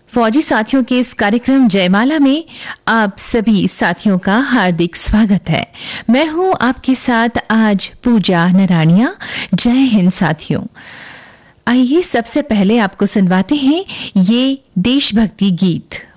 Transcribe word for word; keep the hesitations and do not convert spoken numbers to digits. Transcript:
फौजी साथियों के इस कार्यक्रम जयमाला में आप सभी साथियों का हार्दिक स्वागत है। मैं हूं आपके साथ आज पूजा नराणिया। जय हिंद साथियों। आइए सबसे पहले आपको सुनवाते हैं ये देशभक्ति गीत।